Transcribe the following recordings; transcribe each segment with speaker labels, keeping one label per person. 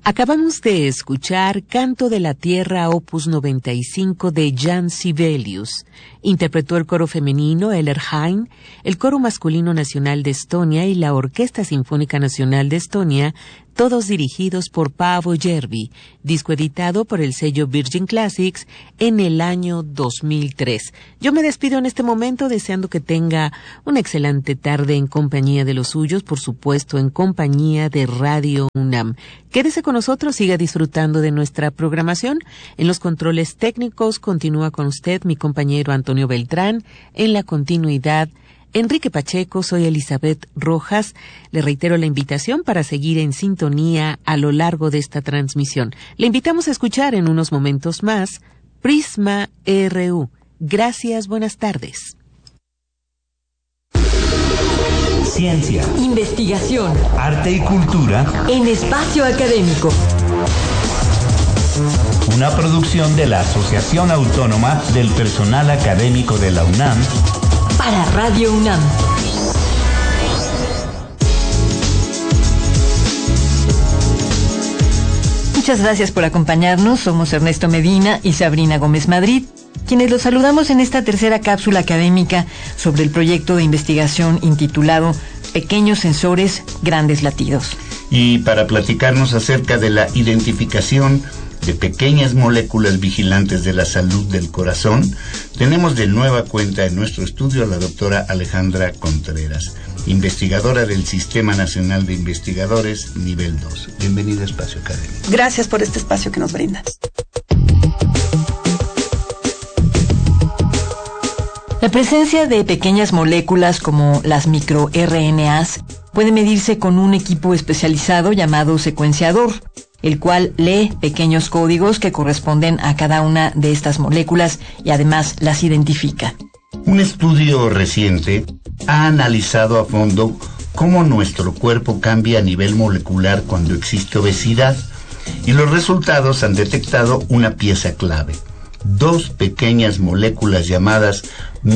Speaker 1: Acabamos de escuchar Canto de la Tierra Opus 95 de Jan Sibelius. Interpretó el coro femenino Ellerheim, el coro masculino nacional de Estonia y la Orquesta Sinfónica Nacional de Estonia, todos dirigidos por Paavo Järvi, disco editado por el sello Virgin Classics en el año 2003. Yo me despido en este momento deseando que tenga una excelente tarde en compañía de los suyos, por supuesto en compañía de Radio UNAM. Quédese con nosotros, siga disfrutando de nuestra programación. En los controles técnicos continúa con usted mi compañero Antonio Beltrán. En la continuidad, Enrique Pacheco, soy Elizabeth Rojas. Le reitero la invitación para seguir en sintonía a lo largo de esta transmisión. Le invitamos a escuchar en unos momentos más Prisma RU. Gracias, buenas tardes.
Speaker 2: Ciencia,
Speaker 3: investigación,
Speaker 2: arte y cultura
Speaker 3: en espacio académico.
Speaker 2: Una producción de la Asociación Autónoma del Personal Académico de la UNAM
Speaker 3: para Radio UNAM. Muchas gracias por acompañarnos. Somos Ernesto Medina y Sabrina Gómez Madrid, quienes los saludamos en esta tercera cápsula académica sobre el proyecto de investigación intitulado Pequeños sensores, grandes latidos.
Speaker 4: Y para platicarnos acerca de la identificación de pequeñas moléculas vigilantes de la salud del corazón, tenemos de nueva cuenta en nuestro estudio a la doctora Alejandra Contreras, investigadora del Sistema Nacional de Investigadores Nivel 2. Bienvenida a Espacio Académico.
Speaker 5: Gracias por este espacio que nos brindas.
Speaker 3: La presencia de pequeñas moléculas como las microRNAs puede medirse con un equipo especializado llamado secuenciador, el cual lee pequeños códigos que corresponden a cada una de estas moléculas y además las identifica.
Speaker 4: Un estudio reciente ha analizado a fondo cómo nuestro cuerpo cambia a nivel molecular cuando existe obesidad, y los resultados han detectado una pieza clave: dos pequeñas moléculas llamadas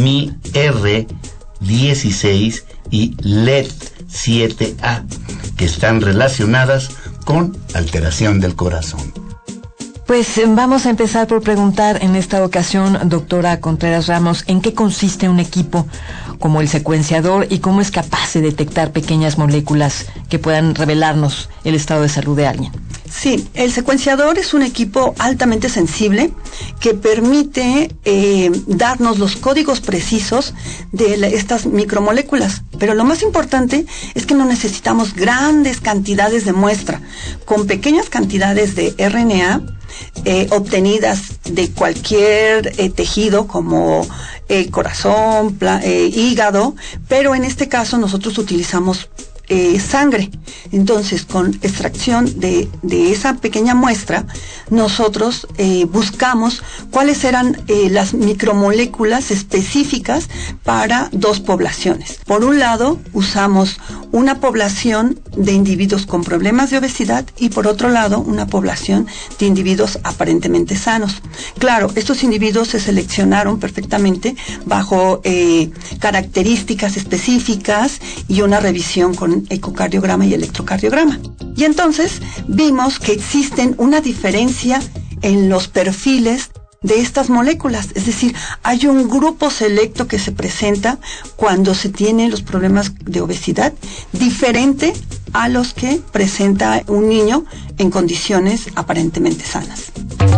Speaker 4: MIR16 y LED7A, que están relacionadas con alteración del corazón.
Speaker 3: Pues vamos a empezar por preguntar en esta ocasión, doctora Contreras Ramos, ¿en qué consiste un equipo como el secuenciador y cómo es capaz de detectar pequeñas moléculas que puedan revelarnos el estado de salud de alguien?
Speaker 5: Sí, el secuenciador es un equipo altamente sensible que permite darnos los códigos precisos de estas micromoléculas. Pero lo más importante es que no necesitamos grandes cantidades de muestra. Con pequeñas cantidades de RNA obtenidas de cualquier tejido como corazón, hígado, pero en este caso nosotros utilizamos sangre. Entonces, con extracción de esa pequeña muestra, nosotros buscamos cuáles eran las micromoléculas específicas para dos poblaciones. Por un lado, usamos una población de individuos con problemas de obesidad y por otro lado, una población de individuos aparentemente sanos. Claro, estos individuos se seleccionaron perfectamente bajo características específicas y una revisión con ecocardiograma y electrocardiograma. Y entonces vimos que existen una diferencia en los perfiles de estas moléculas, es decir, hay un grupo selecto que se presenta cuando se tienen los problemas de obesidad, diferente a los que presenta un niño en condiciones aparentemente sanas.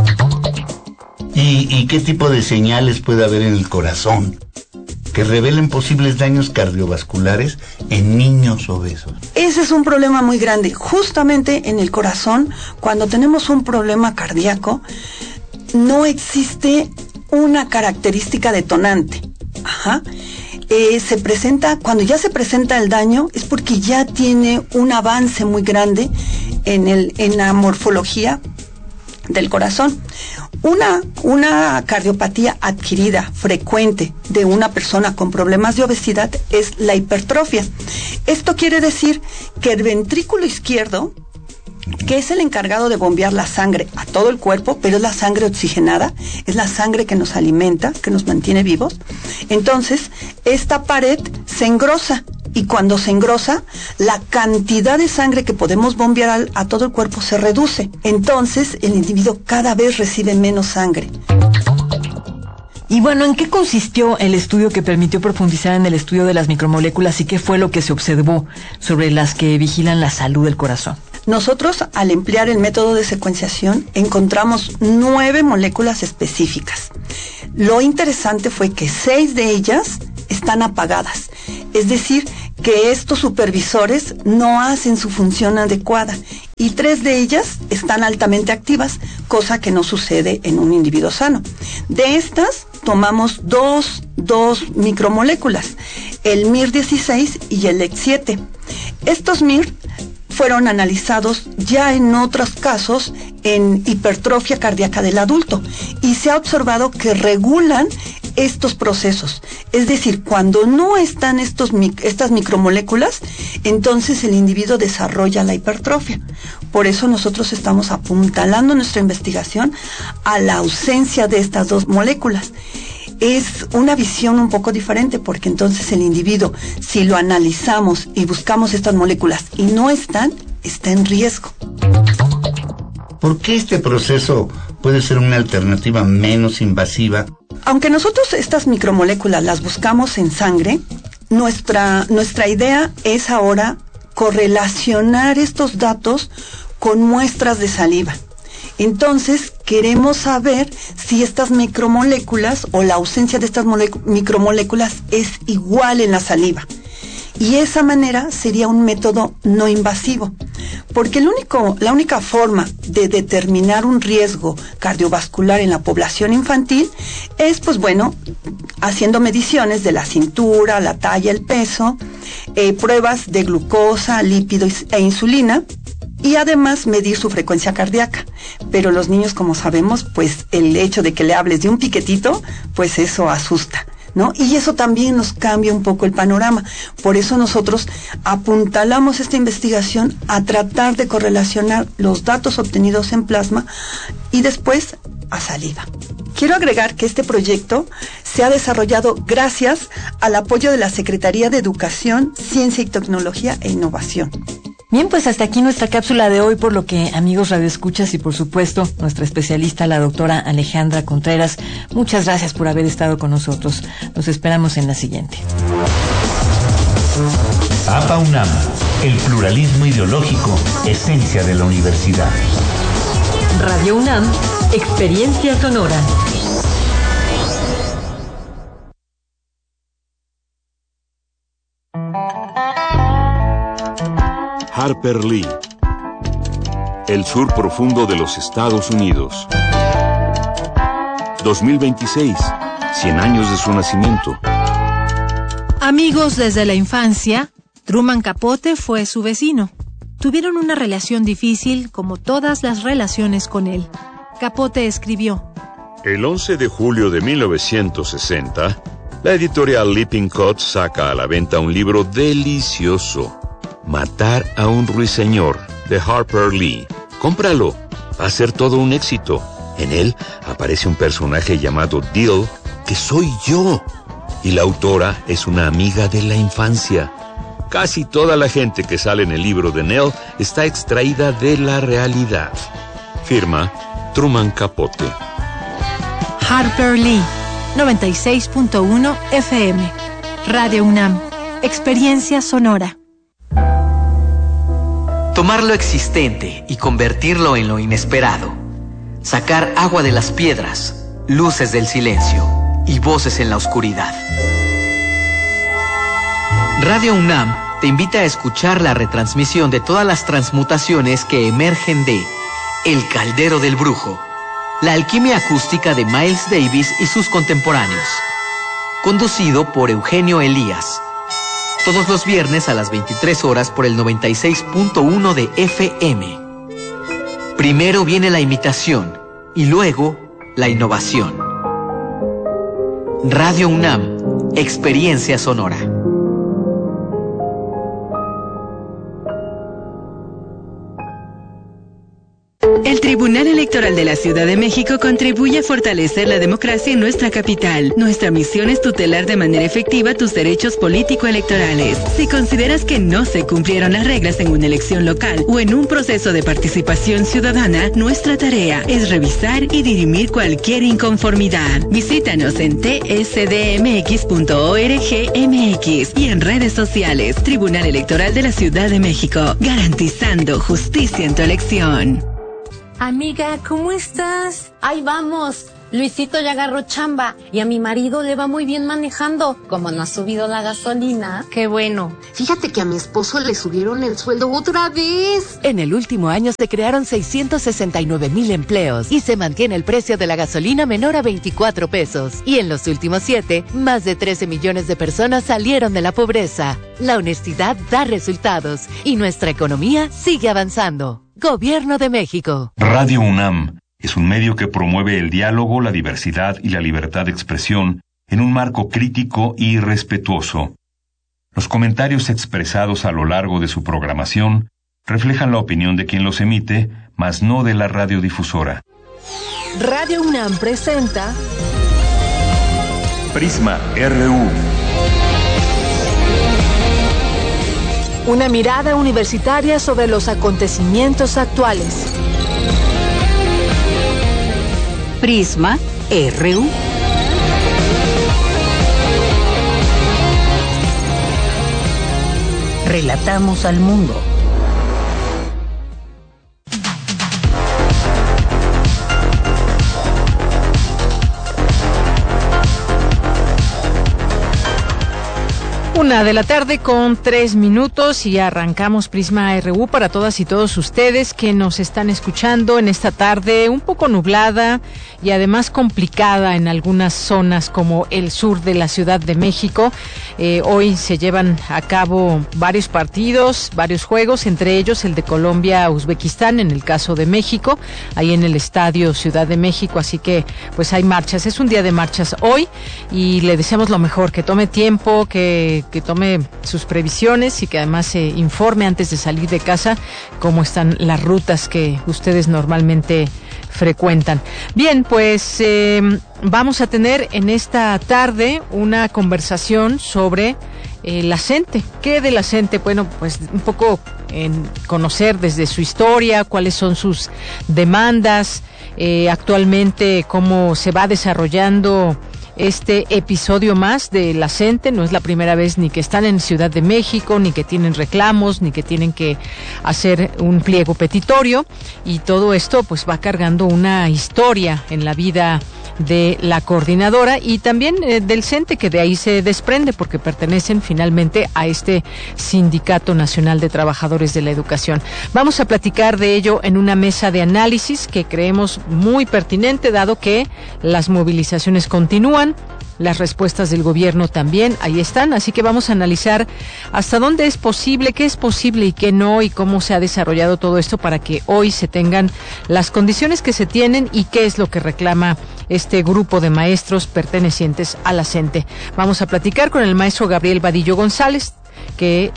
Speaker 4: ¿Y qué tipo de señales puede haber en el corazón que revelen posibles daños cardiovasculares en niños obesos?
Speaker 5: Ese es un problema muy grande. Justamente en el corazón, cuando tenemos un problema cardíaco, no existe una característica detonante. Cuando ya se presenta el daño, es porque ya tiene un avance muy grande en la morfología del corazón. Una cardiopatía adquirida frecuente de una persona con problemas de obesidad es la hipertrofia. Esto quiere decir que el ventrículo izquierdo, que es el encargado de bombear la sangre a todo el cuerpo, pero es la sangre oxigenada, es la sangre que nos alimenta, que nos mantiene vivos. Entonces, esta pared se engrosa y cuando se engrosa, la cantidad de sangre que podemos bombear a todo el cuerpo se reduce. Entonces, el individuo cada vez recibe menos sangre.
Speaker 3: Y bueno, ¿en qué consistió el estudio que permitió profundizar en el estudio de las micromoléculas y qué fue lo que se observó sobre las que vigilan la salud del corazón?
Speaker 5: Nosotros, al emplear el método de secuenciación, encontramos 9 moléculas específicas. Lo interesante fue que 6 de ellas están apagadas. Es decir, que estos supervisores no hacen su función adecuada y 3 de ellas están altamente activas, cosa que no sucede en un individuo sano. De estas, tomamos dos micromoléculas, el MIR16 y el EC7. Estos MIR fueron analizados ya en otros casos en hipertrofia cardíaca del adulto y se ha observado que regulan estos procesos. Es decir, cuando no están estas micromoléculas, entonces el individuo desarrolla la hipertrofia. Por eso nosotros estamos apuntalando nuestra investigación a la ausencia de estas 2 moléculas. Es una visión un poco diferente porque entonces el individuo, si lo analizamos y buscamos estas moléculas y no están, está en riesgo.
Speaker 4: ¿Por qué este proceso puede ser una alternativa menos invasiva?
Speaker 5: Aunque nosotros estas micromoléculas las buscamos en sangre, nuestra idea es ahora correlacionar estos datos con muestras de saliva. Entonces, queremos saber si estas micromoléculas o la ausencia de estas micromoléculas es igual en la saliva. Y esa manera sería un método no invasivo, porque la única forma de determinar un riesgo cardiovascular en la población infantil es, haciendo mediciones de la cintura, la talla, el peso, pruebas de glucosa, lípidos e insulina, y además medir su frecuencia cardíaca. Pero los niños, como sabemos, pues el hecho de que le hables de un piquetito, pues eso asusta, ¿no? Y eso también nos cambia un poco el panorama. Por eso nosotros apuntalamos esta investigación a tratar de correlacionar los datos obtenidos en plasma y después a saliva. Quiero agregar que este proyecto se ha desarrollado gracias al apoyo de la Secretaría de Educación, Ciencia y Tecnología e Innovación.
Speaker 3: Bien, pues hasta aquí nuestra cápsula de hoy, por lo que, amigos radioescuchas, y por supuesto nuestra especialista, la doctora Alejandra Contreras, muchas gracias por haber estado con nosotros. Los esperamos en la siguiente.
Speaker 2: APA UNAM, el pluralismo ideológico, esencia de la universidad.
Speaker 3: Radio UNAM, experiencia sonora.
Speaker 6: Harper Lee, El sur profundo de los Estados Unidos. 2026, 100 años de su nacimiento.
Speaker 7: Amigos desde la infancia, Truman Capote fue su vecino. Tuvieron una relación difícil, como todas las relaciones con él. Capote escribió:
Speaker 6: El 11 de julio de 1960, la editorial Lippincott saca a la venta un libro delicioso, Matar a un ruiseñor, de Harper Lee. Cómpralo, va a ser todo un éxito. En él aparece un personaje llamado Dill, que soy yo. Y la autora es una amiga de la infancia. Casi toda la gente que sale en el libro de Nell está extraída de la realidad. Firma Truman Capote.
Speaker 7: Harper Lee, 96.1 FM. Radio UNAM, experiencia sonora.
Speaker 8: Tomar lo existente y convertirlo en lo inesperado. Sacar agua de las piedras, luces del silencio y voces en la oscuridad. Radio UNAM te invita a escuchar la retransmisión de todas las transmutaciones que emergen de El Caldero del Brujo, la alquimia acústica de Miles Davis y sus contemporáneos. Conducido por Eugenio Elías. Todos los viernes a las 23 horas por el 96.1 de FM. Primero viene la imitación y luego la innovación. Radio UNAM, experiencia sonora.
Speaker 9: El Tribunal Electoral de la Ciudad de México contribuye a fortalecer la democracia en nuestra capital. Nuestra misión es tutelar de manera efectiva tus derechos político-electorales. Si consideras que no se cumplieron las reglas en una elección local o en un proceso de participación ciudadana, nuestra tarea es revisar y dirimir cualquier inconformidad. Visítanos en tsdmx.org.mx y en redes sociales. Tribunal Electoral de la Ciudad de México, garantizando justicia en tu elección.
Speaker 10: Amiga, ¿cómo estás? Ahí vamos. Luisito ya agarró chamba y a mi marido le va muy bien manejando. Como no ha subido la gasolina. Qué bueno.
Speaker 11: Fíjate que a mi esposo le subieron el sueldo otra vez.
Speaker 12: En el último año se crearon 669,000 empleos y se mantiene el precio de la gasolina menor a 24 pesos. Y en los últimos 7, más de 13 millones de personas salieron de la pobreza. La honestidad da resultados y nuestra economía sigue avanzando. Gobierno de México.
Speaker 13: Radio UNAM es un medio que promueve el diálogo, la diversidad y la libertad de expresión en un marco crítico y respetuoso. Los comentarios expresados a lo largo de su programación reflejan la opinión de quien los emite, mas no de la radiodifusora.
Speaker 14: Radio UNAM presenta
Speaker 13: Prisma RU.
Speaker 14: Una mirada universitaria sobre los acontecimientos actuales.
Speaker 15: Prisma RU. Relatamos al mundo.
Speaker 7: Una de la tarde con 3 minutos y arrancamos Prisma RU para todas y todos ustedes que nos están escuchando en esta tarde un poco nublada y además complicada en algunas zonas como el sur de la Ciudad de México. Hoy se llevan a cabo varios partidos, varios juegos, entre ellos el de Colombia-Uzbekistán en el caso de México, ahí en el Estadio Ciudad de México, así que pues hay marchas, es un día de marchas hoy y le deseamos lo mejor, que tome tiempo, que tome sus previsiones y que además se informe antes de salir de casa cómo están las rutas que ustedes normalmente frecuentan. Bien, pues vamos a tener en esta tarde una conversación sobre la CENTE. ¿Qué de la CENTE? Bueno, pues un poco en conocer desde su historia, cuáles son sus demandas, actualmente cómo se va desarrollando este episodio más de la CENTE. No es la primera vez ni que están en Ciudad de México, ni que tienen reclamos, ni que tienen que hacer un pliego petitorio, y todo esto pues va cargando una historia en la vida de la coordinadora y también del CENTE, que de ahí se desprende porque pertenecen finalmente a este Sindicato Nacional de Trabajadores de la Educación. Vamos a platicar de ello en una mesa de análisis que creemos muy pertinente, dado que las movilizaciones continúan, las respuestas del gobierno también, ahí están, así que vamos a analizar hasta dónde es posible, qué es posible y qué no, y cómo se ha desarrollado todo esto para que hoy se tengan las condiciones que se tienen y qué es lo que reclama este grupo de maestros pertenecientes a la CENTE. Vamos a platicar con el maestro Gabriel Vadillo González, que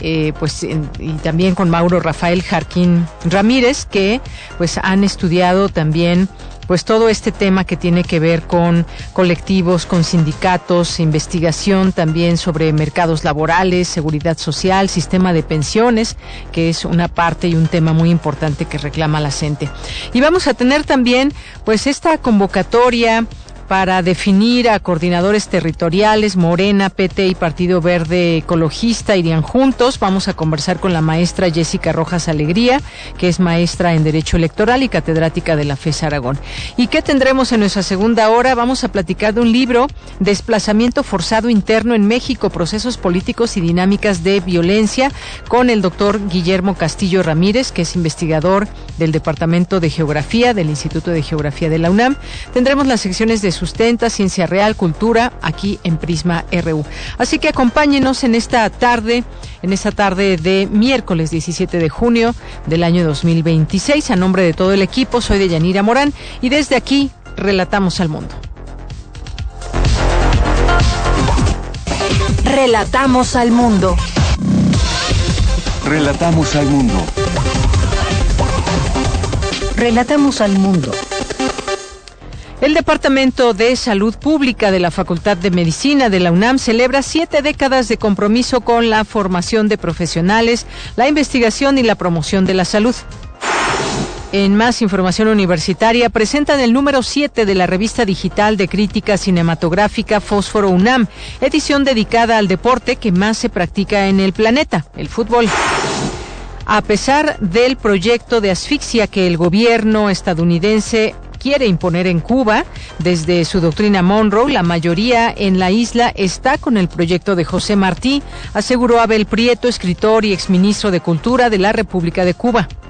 Speaker 7: y también con Mauro Rafael Jarquín Ramírez, que pues han estudiado también pues todo este tema que tiene que ver con colectivos, con sindicatos, investigación también sobre mercados laborales, seguridad social, sistema de pensiones, que es una parte y un tema muy importante que reclama la CENTE. Y vamos a tener también pues esta convocatoria para definir a coordinadores territoriales. Morena, PT y Partido Verde Ecologista irían juntos. Vamos a conversar con la maestra Jessica Rojas Alegría, que es maestra en Derecho Electoral y catedrática de la FES Aragón. ¿Y qué tendremos en nuestra segunda hora? Vamos a platicar de un libro, Desplazamiento Forzado Interno en México, Procesos Políticos y Dinámicas de Violencia, con el doctor Guillermo Castillo Ramírez, que es investigador del Departamento de Geografía del Instituto de Geografía de la UNAM. Tendremos las secciones de Sustenta, Ciencia Real, Cultura, aquí en Prisma RU. Así que acompáñenos en esta tarde de miércoles 17 de junio del año 2026. A nombre de todo el equipo, soy Deyanira Morán y desde aquí relatamos al mundo.
Speaker 14: Relatamos al mundo.
Speaker 13: Relatamos al mundo.
Speaker 15: Relatamos al mundo.
Speaker 16: El Departamento de Salud Pública de la Facultad de Medicina de la UNAM celebra 7 décadas de compromiso con la formación de profesionales, la investigación y la promoción de la salud. En más información universitaria, presentan el número 7 de la revista digital de crítica cinematográfica Fósforo UNAM, edición dedicada al deporte que más se practica en el planeta, el fútbol. A pesar del proyecto de asfixia que el gobierno estadounidense quiere imponer en Cuba, desde su doctrina Monroe, la mayoría en la isla está con el proyecto de José Martí, aseguró Abel Prieto, escritor y exministro de Cultura de la República de Cuba.